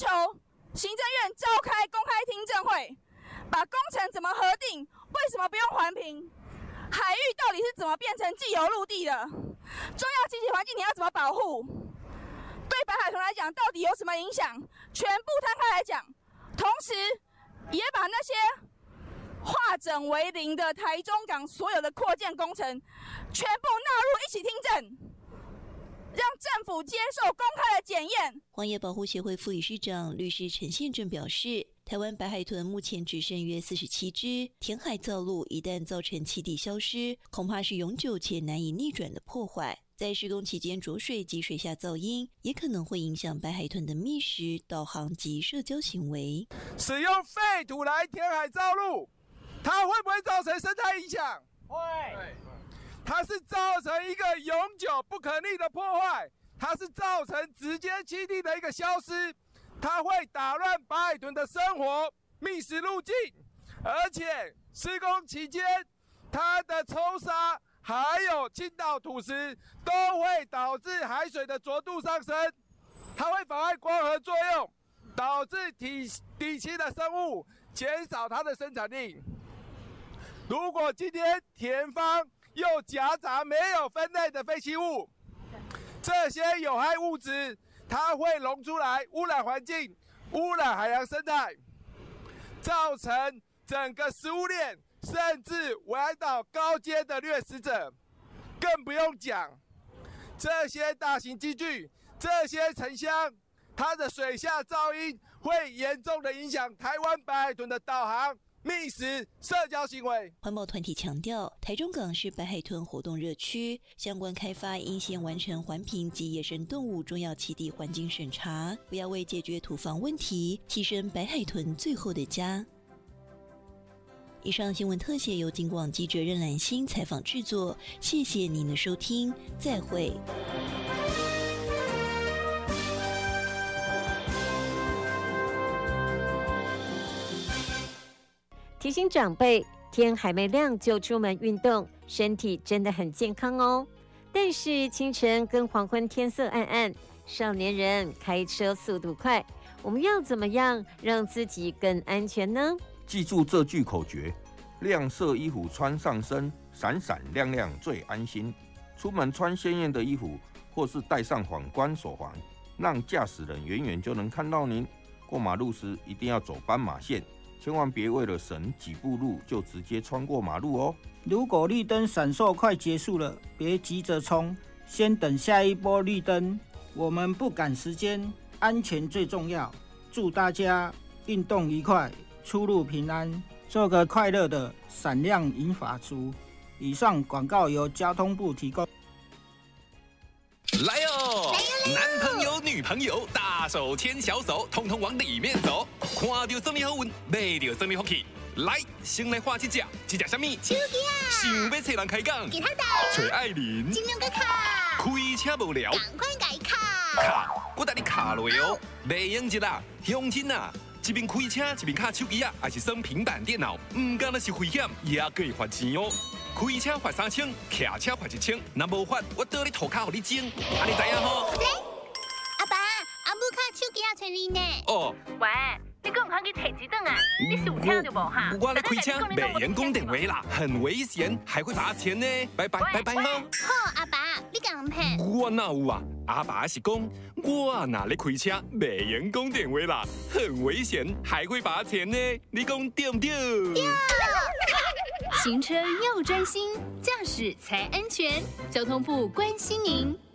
求行政院召开公开听证会，把工程怎么核定，为什么不用环评？海域到底是怎么变成既有陆地的？重要栖息环境你要怎么保护？对白海豚来讲，到底有什么影响？全部摊开来讲，同时也把那些化整为零的台中港所有的扩建工程，全部纳入一起听证，让政府接受公开的检验。 荒野保护协会副理事长律师陈宪正表示，台湾白海豚目前只剩约47只，填海造陆一旦造成栖地消失，恐怕是永久且难以逆转的破坏。在施工期间着水及水下噪音，也可能会影响白海豚的觅食、导航及社交行为。 使用废土来填海造陆，它会不会造成生态影响？会。它是造成一个永久不可逆的破坏，它是造成直接栖地的一个消失，它会打乱白海豚的生活觅食路径，而且施工期间它的抽沙还有倾倒土石都会导致海水的浊度上升，它会妨碍光合作用，导致底栖的生物减少它的生产力。如果今天田方又夹杂没有分类的废弃物，这些有害物质它会溶出来，污染环境，污染海洋生态，造成整个食物链甚至危害到高阶的掠食者。更不用讲这些大型机具，这些沉箱，它的水下噪音会严重的影响台湾白海豚的导航、觅食、社交行为。 环保团体强调，台中港是白海豚活动热区，相关开发应先完成环评及野生动物重要栖地环境审查，不要为解决土防问题牺牲白海豚最后的家。以上新闻特写由警广记者任兰心采访制作，谢谢您的收听，再会。 提醒长辈，天还没亮就出门运动，身体真的很健康哦。但是清晨跟黄昏天色暗暗，少年人开车速度快，我们要怎么样让自己更安全呢？ 记住这句口诀：亮色衣服穿上身，闪闪亮亮最安心。出门穿鲜艳的衣服，或是戴上反光手环，让驾驶人远远就能看到您。过马路时一定要走斑马线，千万别为了省几步路就直接穿过马路哦。 如果绿灯闪烁快结束了，别急着冲，先等下一波绿灯。我们不赶时间，安全最重要。祝大家运动愉快，出入平安，做个快乐的闪亮银发族。以上广告由交通部提供。 来哟！男朋友、女朋友，大手牵小手，通通往里面走。看到什么好运，买到什么福气。来，先来画一只什么？ 手机啊！ 想要找人开讲， 给他打。 找爱玲。 金融个卡。 开车无聊， 赶快改卡。 卡，我带你卡落哦。袂用一啦，乡亲啊！一边开车一边卡手机啊，还是耍平板电脑，唔敢那是危险，也可以罚钱哦。开车罚3000，骑车罚1000，若无罚，我倒你涂骹，互你整，安尼知影吼？ 阿爸，阿母卡手机也找你呢。 哦， 喂，你敢唔通去摕一顿啊？你是有听到无哈？ 我咧开车袂用讲电话啦，很危险，还会罚钱呢。拜拜拜拜哈。 好，阿爸，你敢唔骗？ 我哪有啊？阿爸是讲，我哪咧开车袂用讲电话啦，很危险，还会罚钱呢。你讲对唔对？ 对。 行车要专心，驾驶才安全。交通部关心您。